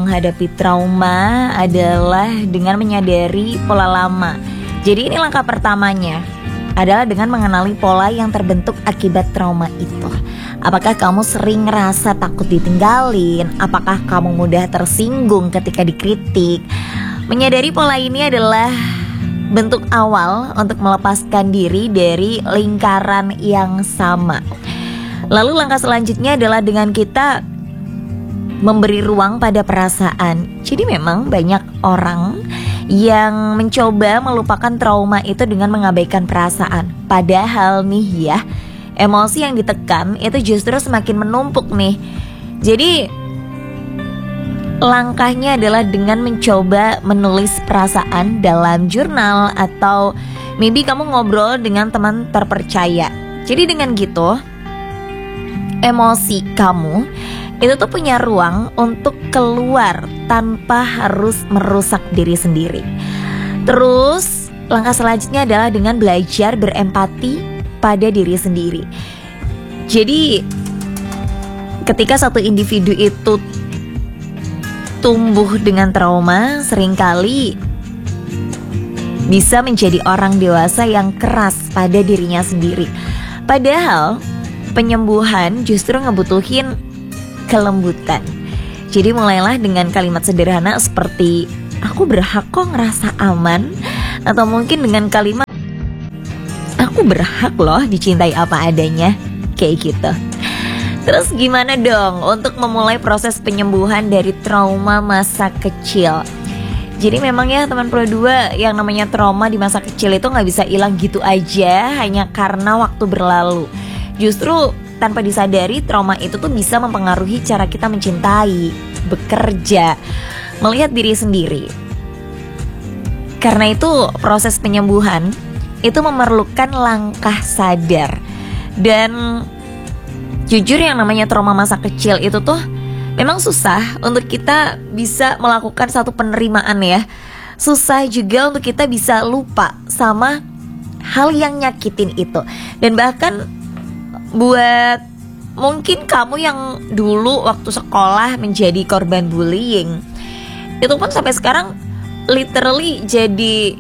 menghadapi trauma adalah dengan menyadari pola lama. Jadi ini langkah pertamanya adalah dengan mengenali pola yang terbentuk akibat trauma itu. Apakah kamu sering ngerasa takut ditinggalin? Apakah kamu mudah tersinggung ketika dikritik? Menyadari pola ini adalah bentuk awal untuk melepaskan diri dari lingkaran yang sama. Lalu langkah selanjutnya adalah dengan kita memberi ruang pada perasaan. Jadi memang banyak orang yang mencoba melupakan trauma itu dengan mengabaikan perasaan. Padahal nih ya, emosi yang ditekan itu justru semakin menumpuk nih. Jadi langkahnya adalah dengan mencoba menulis perasaan dalam jurnal, atau maybe kamu ngobrol dengan teman terpercaya. Jadi dengan gitu, emosi kamu itu tuh punya ruang untuk keluar tanpa harus merusak diri sendiri. Terus langkah selanjutnya adalah dengan belajar berempati pada diri sendiri. Jadi ketika satu individu itu tumbuh dengan trauma, seringkali bisa menjadi orang dewasa yang keras pada dirinya sendiri. Padahal penyembuhan justru ngebutuhin kelembutan. Jadi mulailah dengan kalimat sederhana seperti aku berhak kok ngerasa aman, atau mungkin dengan kalimat aku berhak loh dicintai apa adanya, kayak gitu. Terus gimana dong untuk memulai proses penyembuhan dari trauma masa kecil? Jadi memang ya teman Pro 2, yang namanya trauma di masa kecil itu gak bisa hilang gitu aja hanya karena waktu berlalu. Justru tanpa disadari, trauma itu tuh bisa mempengaruhi cara kita mencintai, bekerja, melihat diri sendiri. Karena itu proses penyembuhan itu memerlukan langkah sadar. Dan jujur yang namanya trauma masa kecil itu tuh memang susah untuk kita bisa melakukan satu penerimaan ya. Susah juga untuk kita bisa lupa sama hal yang nyakitin itu. Dan bahkan buat mungkin kamu yang dulu waktu sekolah menjadi korban bullying, itu pun sampai sekarang literally jadi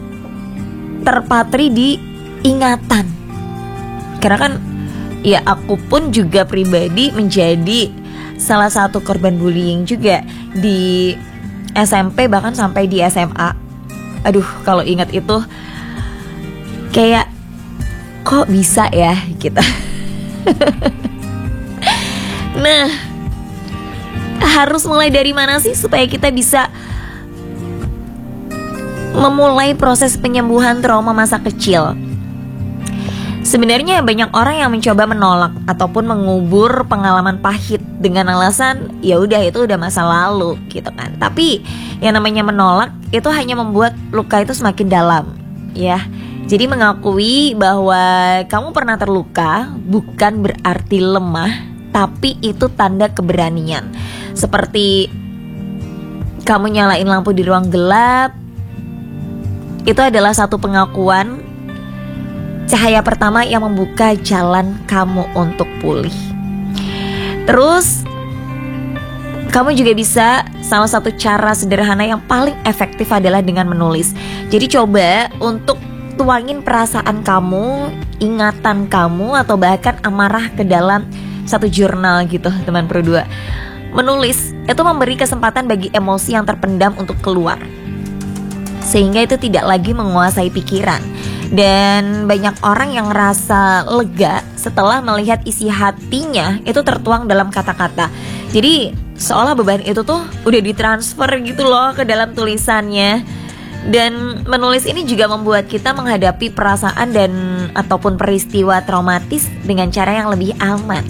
terpatri di ingatan. Karena kan ya aku pun juga pribadi menjadi salah satu korban bullying juga di SMP bahkan sampai di SMA. Aduh, kalau ingat itu kayak kok bisa ya gitu. Nah, harus mulai dari mana sih supaya kita bisa memulai proses penyembuhan trauma masa kecil? Sebenarnya banyak orang yang mencoba menolak ataupun mengubur pengalaman pahit dengan alasan ya udah itu udah masa lalu gitu kan. Tapi yang namanya menolak itu hanya membuat luka itu semakin dalam ya. Jadi mengakui bahwa kamu pernah terluka bukan berarti lemah, tapi itu tanda keberanian. Seperti kamu nyalain lampu di ruang gelap, itu adalah satu pengakuan cahaya pertama yang membuka jalan kamu untuk pulih. Terus kamu juga bisa, salah satu cara sederhana yang paling efektif adalah dengan menulis. Jadi coba untuk tuangin perasaan kamu, ingatan kamu, atau bahkan amarah ke dalam satu jurnal gitu teman Pro 2. Menulis itu memberi kesempatan bagi emosi yang terpendam untuk keluar, sehingga itu tidak lagi menguasai pikiran. Dan banyak orang yang ngerasa lega setelah melihat isi hatinya itu tertuang dalam kata-kata. Jadi seolah beban itu tuh udah ditransfer gitu loh ke dalam tulisannya. Dan menulis ini juga membuat kita menghadapi perasaan dan ataupun peristiwa traumatis dengan cara yang lebih aman.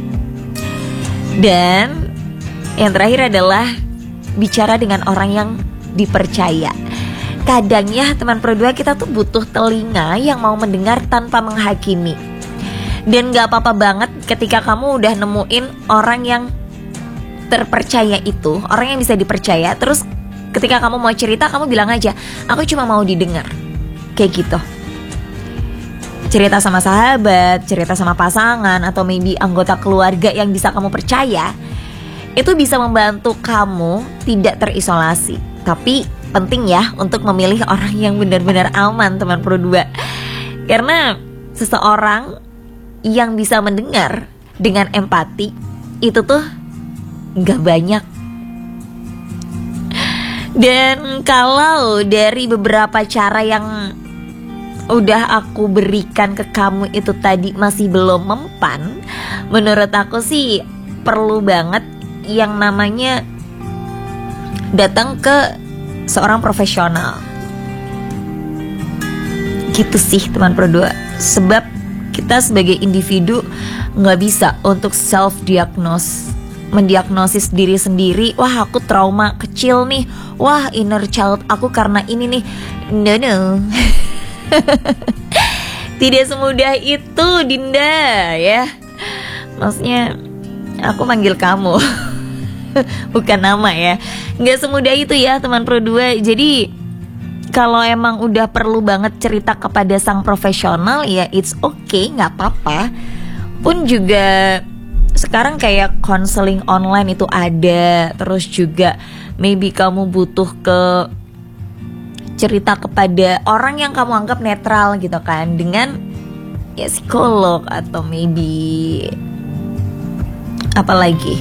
Dan yang terakhir adalah bicara dengan orang yang dipercaya. Kadang ya teman Pro 2, kita tuh butuh telinga yang mau mendengar tanpa menghakimi. Dan gak apa-apa banget ketika kamu udah nemuin orang yang terpercaya itu, orang yang bisa dipercaya. Terus ketika kamu mau cerita, kamu bilang aja, aku cuma mau didengar. Kayak gitu. Cerita sama sahabat, cerita sama pasangan, atau maybe anggota keluarga yang bisa kamu percaya. itu bisa membantu kamu tidak terisolasi. Tapi penting ya untuk memilih orang yang benar-benar aman, teman Pro 2. Karena seseorang yang bisa mendengar dengan empati itu tuh gak banyak. Dan kalau dari beberapa cara yang udah aku berikan ke kamu itu tadi masih belum mempan, menurut aku sih perlu banget yang namanya datang ke seorang profesional. Gitu sih teman Pro 2. Sebab kita sebagai individu gak bisa untuk self-diagnose, mendiagnosis diri sendiri. Wah aku trauma kecil nih, wah inner child aku karena ini nih. No Tidak semudah itu Dinda ya. Maksudnya aku manggil kamu bukan nama ya. Gak semudah itu ya teman Pro 2. Jadi kalau emang udah perlu banget cerita kepada sang profesional ya it's okay, gak apa-apa. Pun juga sekarang kayak konseling online itu ada. Terus juga maybe kamu butuh ke cerita kepada orang yang kamu anggap netral gitu kan, dengan ya psikolog atau maybe apa lagi,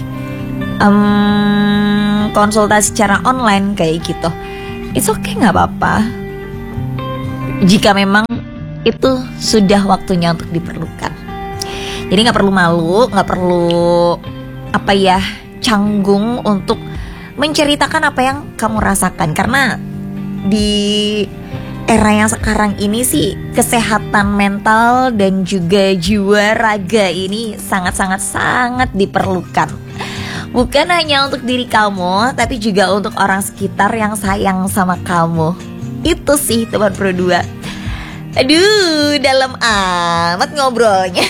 konsultasi secara online kayak gitu. It's okay, nggak apa-apa jika memang itu sudah waktunya untuk diperlukan. Jadi nggak perlu malu, nggak perlu apa ya canggung untuk menceritakan apa yang kamu rasakan. Karena di era yang sekarang ini sih kesehatan mental dan juga jiwa raga ini sangat diperlukan. Bukan hanya untuk diri kamu, tapi juga untuk orang sekitar yang sayang sama kamu. Itu sih teman Pro 2. Aduh, dalam amat ngobrolnya.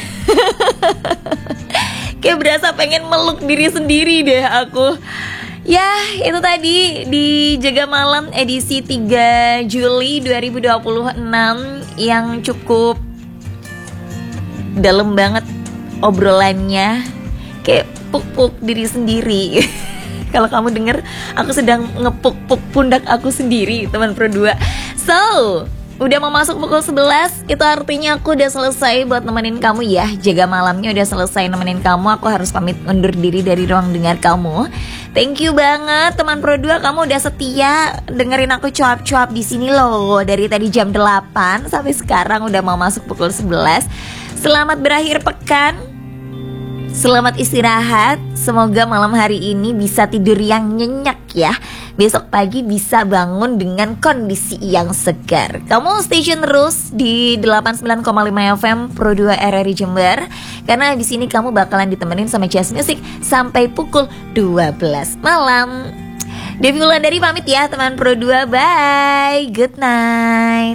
Kayak berasa pengen meluk diri sendiri deh aku. Ya, itu tadi di Jaga Malam edisi 3 Juli 2026 yang cukup dalam banget obrolannya. Kayak puk-puk diri sendiri. Kalau kamu denger, aku sedang ngepuk-puk pundak aku sendiri, teman Pro 2. So, udah mau masuk pukul 11, itu artinya aku udah selesai buat nemenin kamu ya. Jaga malamnya udah selesai nemenin kamu. Aku harus pamit undur diri dari ruang dengar kamu. Thank you banget teman Pro 2, kamu udah setia dengerin aku cuap-cuap di sini loh. Dari tadi jam 8 sampai sekarang udah mau masuk pukul 11. Selamat berakhir pekan. Selamat istirahat. Semoga malam hari ini bisa tidur yang nyenyak ya. Besok pagi bisa bangun dengan kondisi yang segar. Kamu stay tune terus di 89,5 FM Pro 2 RRI Jember. Karena di sini kamu bakalan ditemenin sama Jazz Music sampai pukul 12 malam. Devi Wulandari pamit ya teman Pro 2. Bye. Good night.